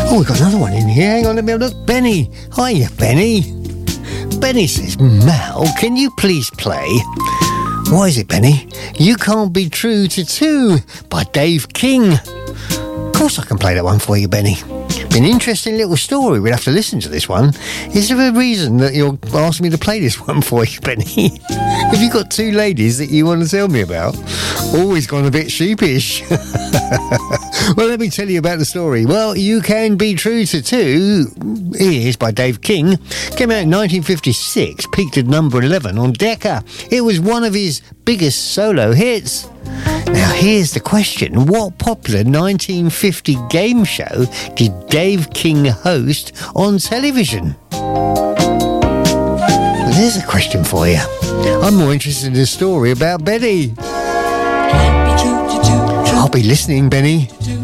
Oh, we've got another one in here. Hang on, let me have a look. Benny. Hiya, Benny. Benny says, Mal, can you please play What is it, Benny? You Can't Be True to Two by Dave King. Of course I can play that one for you, Benny. An interesting little story. We'll have to listen to this one. Is there a reason that you're asking me to play this one for you, Benny? Have you got two ladies that you want to tell me about? Always gone a bit sheepish. Well, let me tell you about the story. Well, You Can Be True to Two is by Dave King. Came out in 1956, peaked at number 11 on Decca. It was one of his biggest solo hits. Now, here's the question. What popular 1950 game show did Dave King host on television? Well, there's a question for you. I'm more interested in the story about Benny. I'll be listening, Benny.